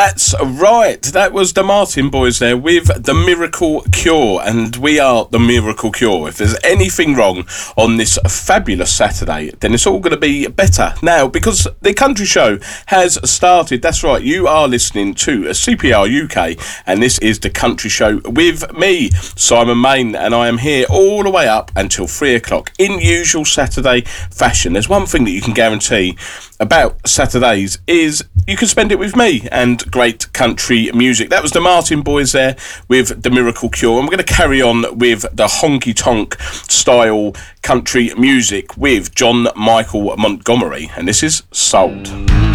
That's right. That was the Martin Boys there with The Miracle Cure, and we are The Miracle Cure. If there's anything wrong on this fabulous Saturday, then it's all going to be better now, because the Country Show has started. That's right, you are listening to CPR UK, and this is the Country Show with me, Simon Main, and I am here all the way up until 3 o'clock in usual Saturday fashion. There's one thing that you can guarantee about Saturdays is you can spend it with me and great country music. That was the Martin Boys there with The Miracle Cure, and we're going to carry on with the honky tonk style country music with John Michael Montgomery, and this is Sold.